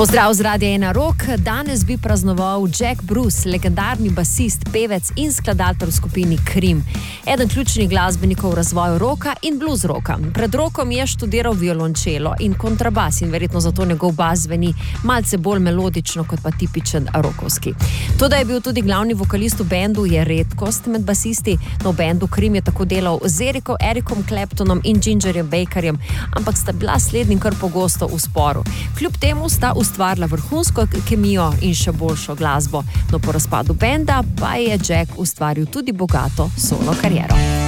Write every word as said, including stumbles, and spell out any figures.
Pozdrav z Radia ena Rock. Danes bi praznoval Jack Bruce, legendarni basist, pevec in skladatelj v skupini Cream. Eden ključnih glasbenikov v razvoju roka in blues roka. Pred rokom je študiral violončelo in kontrabas in verjetno zato njegov bas zveni malce bolj melodično kot pa tipičen rokovski. To, da je bil tudi glavni vokalist v bendu, je redkost med basisti. No, v bendu Cream je tako delal z Erikom, Ericom Claptonom in Gingerjem Bakerjem, ampak sta bila slednjim kar pogosto v sporu. Kljub temu sta ustvarila vrhunsko kemijo in še boljšo glasbo. No, po razpadu benda pa je Jack ustvaril tudi bogato solo kariero.